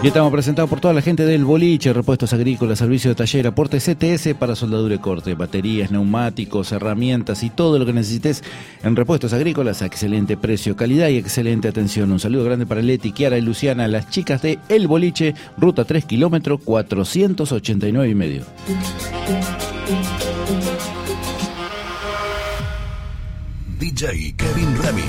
Y estamos presentados por toda la gente del Boliche, repuestos agrícolas, servicio de taller, aporte CTS para soldadura y corte, baterías, neumáticos, herramientas y todo lo que necesites en repuestos agrícolas a excelente precio, calidad y excelente atención. Un saludo grande para Leti, Kiara y Luciana, las chicas de El Boliche, ruta 3 kilómetros 489 y medio. DJ Kevin Rami.